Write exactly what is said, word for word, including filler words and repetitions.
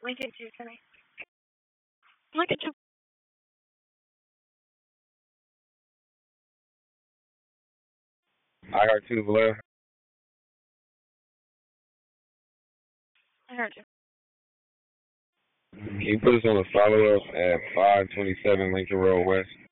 Lincoln two for me. Lincoln two. I heard two, Blair. I heard you. Can you put us on a follow up at five twenty-seven Lincoln Road West?